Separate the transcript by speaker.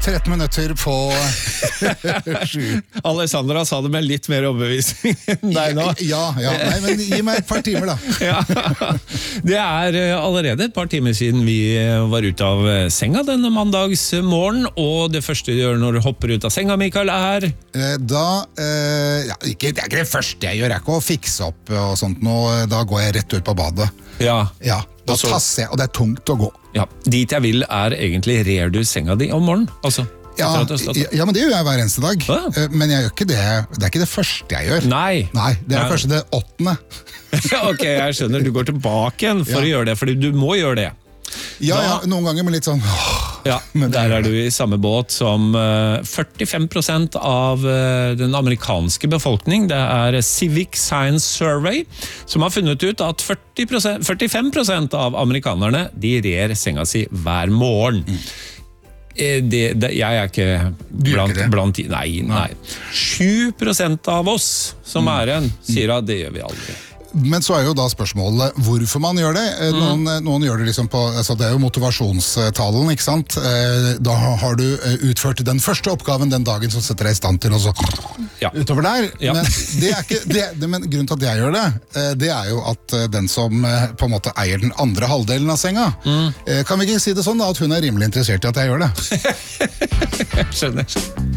Speaker 1: 13 minutter på 7.
Speaker 2: Alessandra sa det med litt mer overbevisning enn deg nå.
Speaker 1: Ja, nei, men gi meg et par timer da.
Speaker 2: Ja. Det allerede et par timer siden vi var ute av senga denne mandagsmorgen, og det første du gjør når du hopper ut av senga, Mikael,
Speaker 1: det er ikke det første jeg gjør, ikke å fikse opp og sånt nå, da går jeg rett ut på badet.
Speaker 2: Ja,
Speaker 1: da tasser jeg, og det er tungt å gå.
Speaker 2: Ja, dit jeg vil egentlig rer du senga di om morgenen, altså.
Speaker 1: Ja, men det gjør jeg hver eneste dag. Men jeg gjør ikke det. Det er ikke det første jeg gjør.
Speaker 2: Nei,
Speaker 1: det er kanskje det 8.
Speaker 2: Ok, jeg skjønner. Du går tilbake igjen for å gjøre det, fordi du må gjøre det.
Speaker 1: Ja, noen ganger med litt sånn...
Speaker 2: Ja, der er du i samme båt som 45% av den amerikanske befolkning. Det er Civic Science Survey som har funnet ut at 45% av amerikanerne, de rer senga si hver morgen. Jeg er ikke blant de. Nei. 7% av oss som er en sier at det gjør vi aldri.
Speaker 1: Men så er jo da spørsmålet hvorfor man gjør det. Noen gjør det liksom på, altså det er jo motivasjonstalen, ikke sant? Da har du utført den første oppgaven den dagen som setter deg i stand til, og så utover der.
Speaker 2: Ja.
Speaker 1: Men, men grunnen til at jeg gjør det, det er jo at den som på en måte eier den andre halvdelen av senga, kan vi ikke si det sånn da, at hun er rimelig interessert i at jeg gjør det?
Speaker 2: Jeg skjønner.